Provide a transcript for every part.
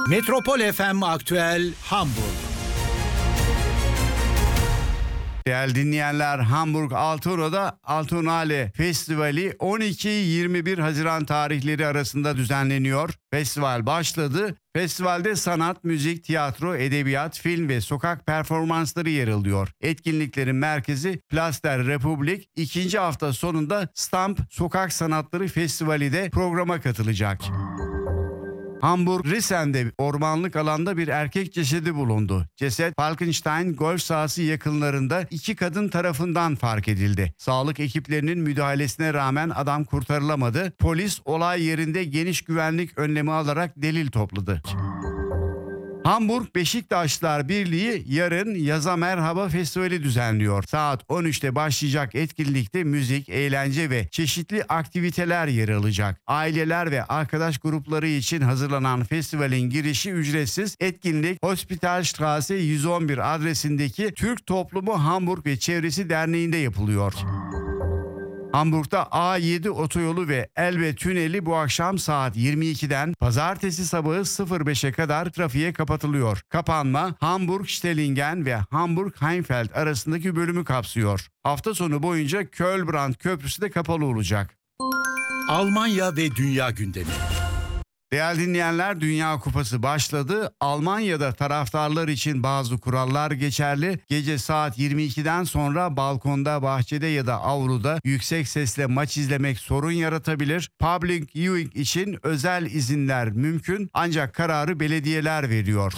Metropol FM Aktüel Hamburg. Değerli dinleyenler, Hamburg Altuna'da Altunale Festivali 12-21 Haziran tarihleri arasında düzenleniyor. Festival başladı. Festivalde sanat, müzik, tiyatro, edebiyat, film ve sokak performansları yer alıyor. Etkinliklerin merkezi Place der Republik. İkinci hafta sonunda Stamp Sokak Sanatları Festivali de programa katılacak. Hamburg Rissen'de ormanlık alanda bir erkek cesedi bulundu. Ceset Falkenstein golf sahası yakınlarında iki kadın tarafından fark edildi. Sağlık ekiplerinin müdahalesine rağmen adam kurtarılamadı. Polis olay yerinde geniş güvenlik önlemi alarak delil topladı. Hamburg Beşiktaşlılar Birliği yarın Yaza Merhaba Festivali düzenliyor. Saat 13'te başlayacak etkinlikte müzik, eğlence ve çeşitli aktiviteler yer alacak. Aileler ve arkadaş grupları için hazırlanan festivalin girişi ücretsiz. Etkinlik Hospitalstraße 111 adresindeki Türk Toplumu Hamburg ve Çevresi Derneği'nde yapılıyor. Hamburg'da A7 otoyolu ve Elbe tüneli bu akşam saat 22'den pazartesi sabahı 05'e kadar trafiğe kapatılıyor. Kapanma Hamburg-Stellingen ve Hamburg-Heimfeld arasındaki bölümü kapsıyor. Hafta sonu boyunca Kölbrand Köprüsü de kapalı olacak. Almanya ve dünya gündemi. Değerli dinleyenler, Dünya Kupası başladı. Almanya'da taraftarlar için bazı kurallar geçerli. Gece saat 22'den sonra balkonda, bahçede ya da avluda yüksek sesle maç izlemek sorun yaratabilir. Public viewing için özel izinler mümkün ancak kararı belediyeler veriyor.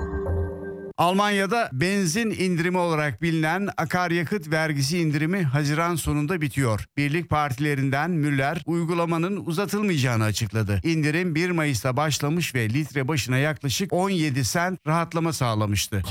Almanya'da benzin indirimi olarak bilinen akaryakıt vergisi indirimi Haziran sonunda bitiyor. Birlik partilerinden Müller uygulamanın uzatılmayacağını açıkladı. İndirim 1 Mayıs'ta başlamış ve litre başına yaklaşık 17 sent rahatlama sağlamıştı.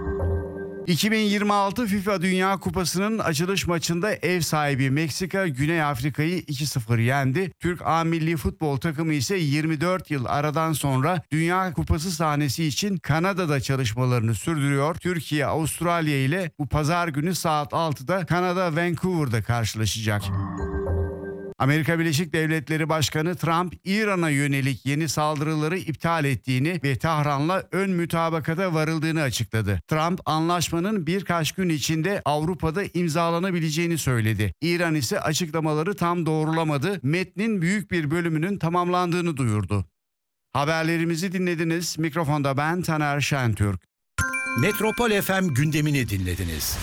2026 FIFA Dünya Kupası'nın açılış maçında ev sahibi Meksika Güney Afrika'yı 2-0 yendi. Türk A milli futbol takımı ise 24 yıl aradan sonra Dünya Kupası sahnesi için Kanada'da çalışmalarını sürdürüyor. Türkiye Avustralya ile bu pazar günü saat 6'da Kanada Vancouver'da karşılaşacak. Amerika Birleşik Devletleri Başkanı Trump, İran'a yönelik yeni saldırıları iptal ettiğini ve Tahran'la ön mütabakata varıldığını açıkladı. Trump, anlaşmanın birkaç gün içinde Avrupa'da imzalanabileceğini söyledi. İran ise açıklamaları tam doğrulamadı, metnin büyük bir bölümünün tamamlandığını duyurdu. Haberlerimizi dinlediniz. Mikrofonda ben Taner Şentürk. Metropol FM gündemini dinlediniz.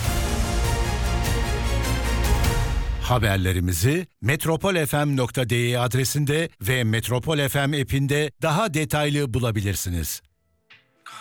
Haberlerimizi metropolfm.de adresinde ve Metropol FM app'inde daha detaylı bulabilirsiniz.